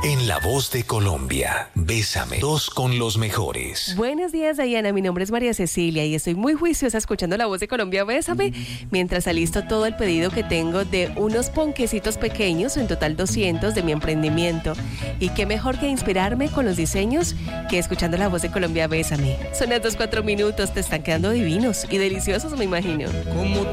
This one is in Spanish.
En La Voz de Colombia, Bésame, dos con los mejores. Buenos días, Diana. Mi nombre es María Cecilia y estoy muy juiciosa escuchando La Voz de Colombia, Bésame, mientras alisto todo el pedido que tengo de unos ponquecitos pequeños, en total 200, de mi emprendimiento. Y qué mejor que inspirarme con los diseños que escuchando La Voz de Colombia, Bésame. Son estos 4 minutos, te están quedando divinos y deliciosos, me imagino. Como